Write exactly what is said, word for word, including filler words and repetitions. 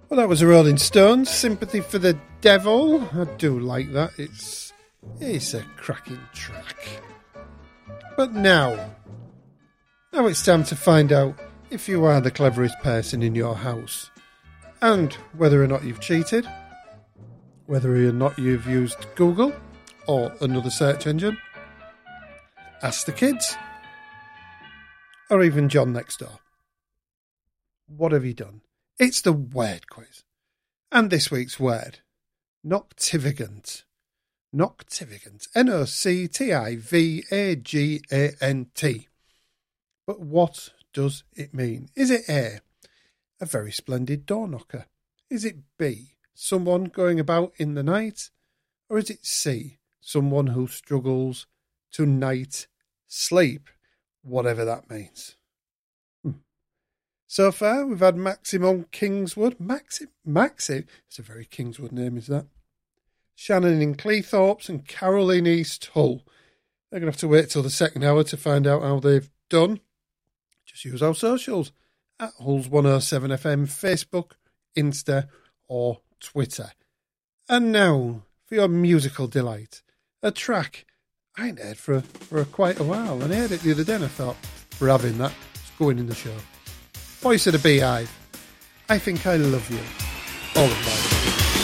Well, that was the Rolling Stones, Sympathy for the Devil. I do like that. It's, it's a cracking track. But now, now it's time to find out if you are the cleverest person in your house. And whether or not you've cheated, whether or not you've used Google or another search engine, Ask the Kids, or even John next door. What have you done? It's the word quiz. And this week's word, noctivagant. Noctivagant. N O C T I V A G A N T. But what does it mean? Is it A, a very splendid door knocker? Is it B, someone going about in the night? Or is it C, someone who struggles to night sleep? Whatever that means. So far, we've had Maxim on Kingswood. Maxim? Maxim? It's a very Kingswood name, is that? Shannon in Cleethorpes and Carol in East Hull. They're going to have to wait till the second hour to find out how they've done. Just use our socials at Hull's one oh seven F M, Facebook, Insta or Twitter. And now, for your musical delight, a track I ain't heard for, for quite a while. And I heard it the other day and I thought, we're having that. It's going in the show. Voice of the Beehive. I Think I Love You. All of that.